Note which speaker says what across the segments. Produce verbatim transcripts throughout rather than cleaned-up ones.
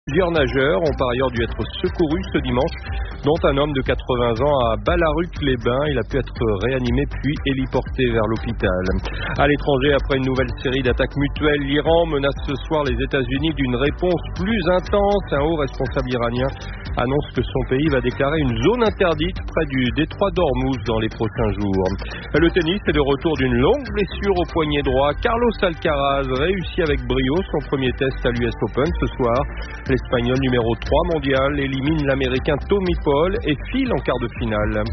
Speaker 1: Plusieurs nageurs ont par ailleurs dû être secourus ce dimanche, dont un homme de quatre-vingts ans à Ballaruc-les-Bains. Il a pu être réanimé puis héliporté vers l'hôpital. À l'étranger, après une nouvelle série d'attaques mutuelles, l'Iran menace ce soir les États-Unis d'une réponse plus intense. Un haut responsable iranien annonce que son pays va déclarer une zone interdite près du détroit d'Ormuz dans les prochains jours. Le tennis est de retour d'une longue blessure au poignet droit. Carlos Alcaraz réussit avec brio son premier test à l'U S Open ce soir. L'Espagnol numéro trois mondial élimine l'Américain Tommy Paul et file en quart de finale.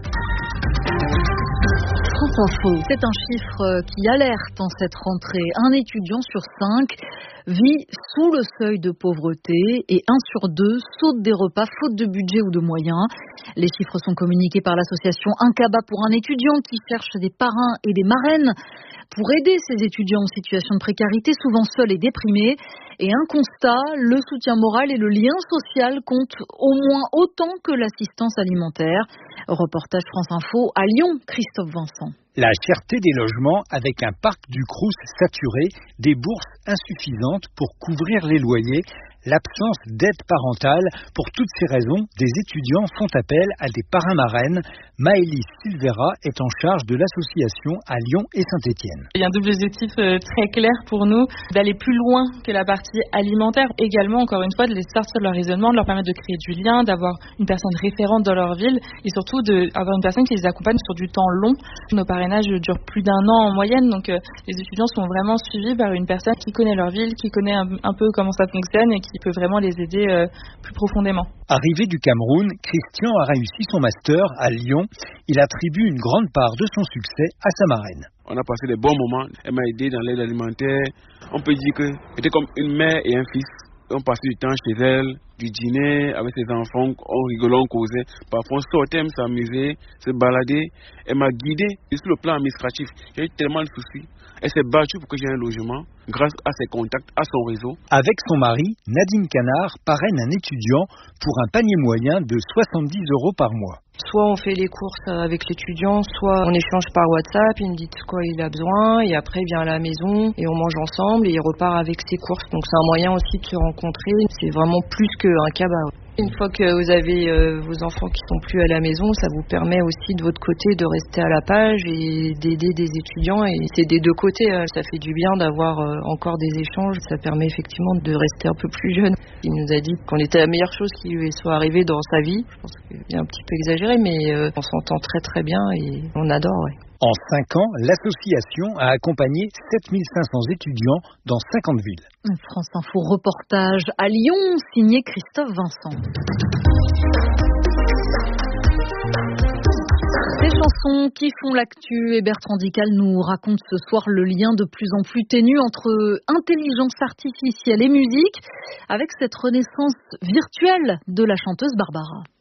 Speaker 2: France Info. C'est un chiffre qui alerte en cette rentrée. Un étudiant sur cinq vit sous le seuil de pauvreté et un sur deux saute des repas faute de budget ou de moyens. Les chiffres sont communiqués par l'association Un Cabas pour un étudiant qui cherche des parrains et des marraines pour aider ces étudiants en situation de précarité, souvent seuls et déprimés. Et un constat, le soutien moral et le lien social comptent au moins autant que l'assistance alimentaire. Reportage France Info à Lyon, Christophe Vincent.
Speaker 3: La cherté des logements avec un parc du Crous saturé, des bourses insuffisantes pour couvrir les loyers, l'absence d'aide parentale. Pour toutes ces raisons, des étudiants font appel à des parrains-marraines. Maëlys Silvera est en charge de l'association à Lyon et Saint-Étienne.
Speaker 4: Il y a un double objectif très clair pour nous, d'aller plus loin que la partie alimentaire. Également, encore une fois, de les sortir de leur isolement, de leur permettre de créer du lien, d'avoir une personne référente dans leur ville et surtout d'avoir une personne qui les accompagne sur du temps long. Nos parrainages durent plus d'un an en moyenne, donc euh, les étudiants sont vraiment suivis par une personne qui connaît leur ville, qui connaît un, un peu comment ça fonctionne et qui peut vraiment les aider euh, plus profondément.
Speaker 3: Arrivé du Cameroun, Christian a réussi son master à Lyon. Il attribue une grande part de son succès à sa marraine.
Speaker 5: On a passé des bons moments. Elle m'a aidé dans l'aide alimentaire. On peut dire que c'était comme une mère et un fils. On passait du temps chez elle, du dîner avec ses enfants, on rigolait, on causait. Parfois on sortait, on s'amusait, se balader. Elle m'a guidé. Et sur le plan administratif, j'ai eu tellement de soucis. Elle s'est battue pour que j'ai un logement grâce à ses contacts, à son réseau.
Speaker 3: Avec son mari, Nadine Canard parraine un étudiant pour un panier moyen de soixante-dix euros par mois.
Speaker 6: Soit on fait les courses avec l'étudiant, soit on échange par WhatsApp, il me dit de quoi il a besoin et après il vient à la maison et on mange ensemble et il repart avec ses courses. Donc c'est un moyen aussi de se rencontrer, c'est vraiment plus qu'un cabas. Une fois que vous avez euh, vos enfants qui sont plus à la maison, ça vous permet aussi de votre côté de rester à la page et d'aider des étudiants. Et c'est des deux côtés, hein. Ça fait du bien d'avoir euh, encore des échanges. Ça permet effectivement de rester un peu plus jeune. Il nous a dit qu'on était la meilleure chose qui lui soit arrivée dans sa vie. Je pense qu'il est un petit peu exagéré, mais euh, on s'entend très très bien et on adore. Ouais.
Speaker 3: En cinq ans, l'association a accompagné sept mille cinq cents étudiants dans cinquante villes.
Speaker 2: France Info reportage à Lyon, signé Christophe Vincent. Ces chansons qui font l'actu et Bertrand Dical nous raconte ce soir le lien de plus en plus ténu entre intelligence artificielle et musique avec cette renaissance virtuelle de la chanteuse Barbara.